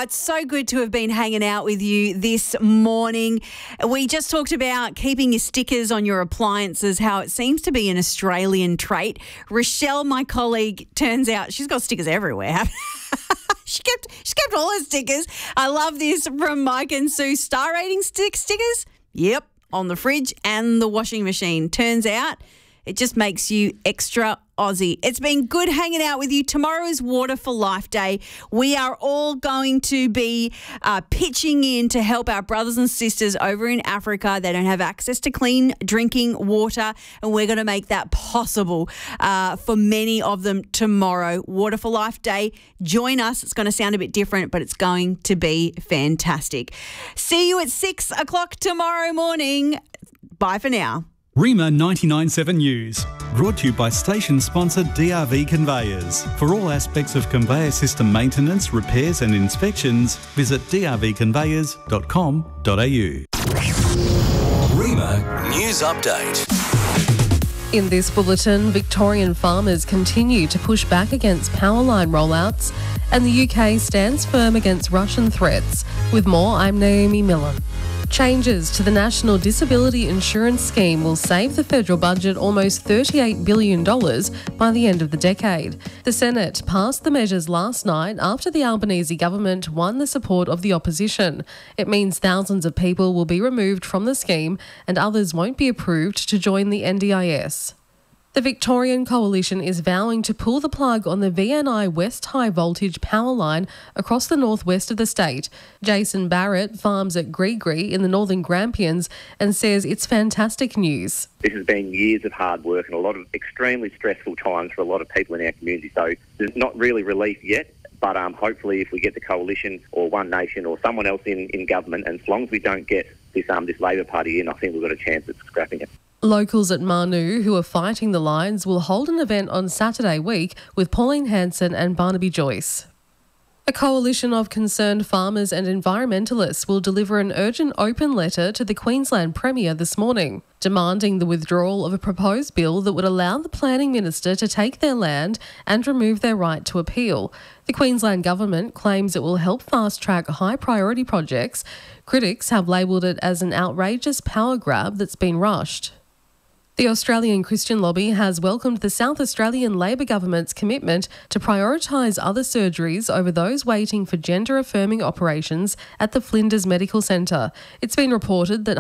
it's so good to have been hanging out with you this morning. We just talked about keeping your stickers on your appliances, how it seems to be an Australian trait. Rochelle, my colleague, turns out she's got stickers everywhere. She kept all her stickers. I love this from Mike and Sue. Star rating stickers? Yep, on the fridge and the washing machine. Turns out it just makes you extra Aussie. It's been good hanging out with you. Tomorrow is Water for Life Day. We are all going to be pitching in to help our brothers and sisters over in Africa. They don't have access to clean drinking water, and we're going to make that possible for many of them tomorrow. Water for Life Day. Join us. It's going to sound a bit different, but it's going to be fantastic. See you at 6 o'clock tomorrow morning. Bye for now. Rima 99.7 News, brought to you by station sponsor DRV Conveyors. For all aspects of conveyor system maintenance, repairs and inspections, visit drvconveyors.com.au. Rima News Update. In this bulletin, Victorian farmers continue to push back against power line rollouts, and the UK stands firm against Russian threats. With more, I'm Naomi Millen. Changes to the National Disability Insurance Scheme will save the federal budget almost $38 billion by the end of the decade. The Senate passed the measures last night after the Albanese government won the support of the opposition. It means thousands of people will be removed from the scheme and others won't be approved to join the NDIS. The Victorian Coalition is vowing to pull the plug on the VNI West High Voltage power line across the northwest of the state. Jason Barrett farms at Gree in the Northern Grampians and says it's fantastic news. This has been years of hard work and a lot of extremely stressful times for a lot of people in our community. So there's not really relief yet. But hopefully if we get the Coalition or One Nation or someone else in government, and as long as we don't get this Labor Party in, I think we've got a chance at scrapping it. Locals at Manu who are fighting the lines will hold an event on Saturday week with Pauline Hanson and Barnaby Joyce. A coalition of concerned farmers and environmentalists will deliver an urgent open letter to the Queensland Premier this morning, demanding the withdrawal of a proposed bill that would allow the planning minister to take their land and remove their right to appeal. The Queensland government claims it will help fast-track high-priority projects. Critics have labelled it as an outrageous power grab that's been rushed. The Australian Christian Lobby has welcomed the South Australian Labor government's commitment to prioritise other surgeries over those waiting for gender-affirming operations at the Flinders Medical Centre. It's been reported that